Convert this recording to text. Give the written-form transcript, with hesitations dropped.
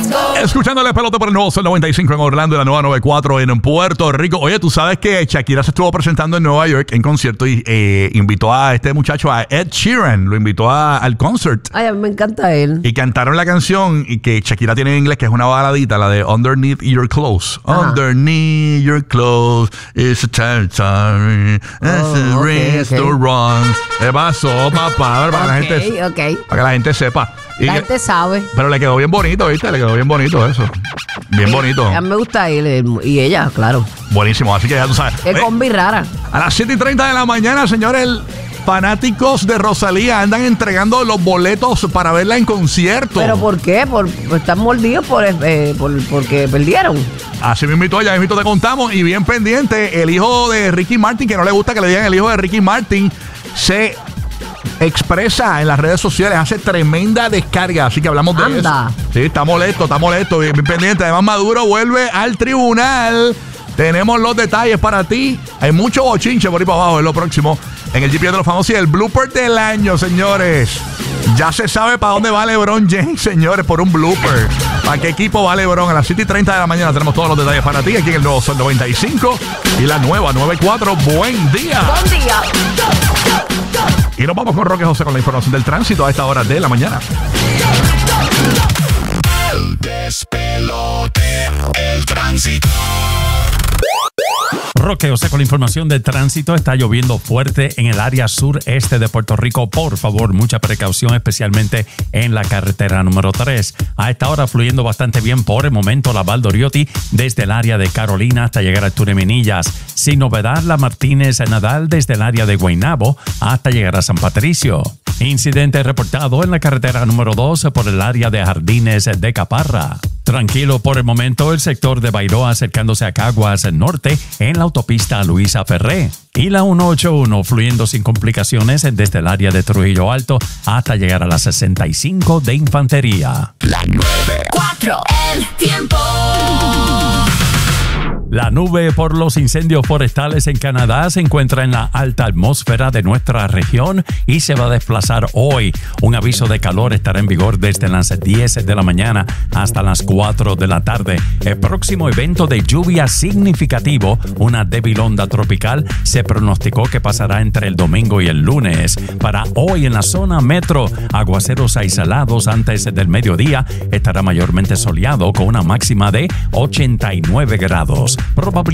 Escuchándole el pelote por el nuevo Sol 95 en Orlando y la nueva 94 en Puerto Rico. Oye, tú sabes que Shakira se estuvo presentando en Nueva York en concierto y invitó a este muchacho, a Ed Sheeran, lo invitó al concert. Ay, a mí me encanta él. Y cantaron la canción y que Shakira tiene en inglés, que es una baladita, la de Underneath Your Clothes. Ajá. Underneath Your Clothes is a territory, it's a restaurant. ¿Qué pasó, papá? Para la gente, para que la gente sepa. La gente sabe. Pero le quedó bien bonito, ¿viste? Le quedó bien bonito eso. Bien bonito. A mí me gusta él y ella, claro. Buenísimo, así que ya tú sabes. Qué combi rara. A las 7:30 de la mañana, señores, fanáticos de Rosalía andan entregando los boletos para verla en concierto. ¿Pero por qué? Están mordidos porque perdieron. Así me invitó, ya mismo te contamos. Y bien pendiente, el hijo de Ricky Martin, que no le gusta que le digan el hijo de Ricky Martin, se expresa en las redes sociales, hace tremenda descarga, así que hablamos de eso. Sí, está molesto, bien pendiente. Además, Maduro vuelve al tribunal. Tenemos los detalles para ti. Hay mucho bochinche por ahí para abajo, es lo próximo en el GPS de los famosos y el blooper del año, señores. Ya se sabe para dónde va LeBron James, señores, por un blooper. ¿Para qué equipo va LeBron? A las 7:30 de la mañana tenemos todos los detalles para ti aquí en el nuevo Sol 95 y la nueva 94. Buen día. Buen día. Y nos vamos con Roque José con la información del tránsito a esta hora de la mañana. El despelote, el tránsito. Roque José con la información de tránsito. Está lloviendo fuerte en el área sureste de Puerto Rico. Por favor, mucha precaución, especialmente en la carretera número 3. A esta hora fluyendo bastante bien por el momento la Valdoriotti desde el área de Carolina hasta llegar a Tureminillas. Sin novedad, la Martínez Nadal desde el área de Guaynabo hasta llegar a San Patricio. Incidente reportado en la carretera número 2 por el área de Jardines de Caparra. Tranquilo por el momento el sector de Bairoa acercándose a Caguas Norte en la autopista Luisa Ferré. Y la 181 fluyendo sin complicaciones desde el área de Trujillo Alto hasta llegar a la 65 de Infantería. La 94, el tiempo. La nube por los incendios forestales en Canadá se encuentra en la alta atmósfera de nuestra región y se va a desplazar hoy. Un aviso de calor estará en vigor desde las 10 de la mañana hasta las 4 de la tarde. El próximo evento de lluvia significativo, una débil onda tropical, se pronosticó que pasará entre el domingo y el lunes. Para hoy en la zona metro, aguaceros aislados antes del mediodía, estará mayormente soleado con una máxima de 89 grados. Probabilidad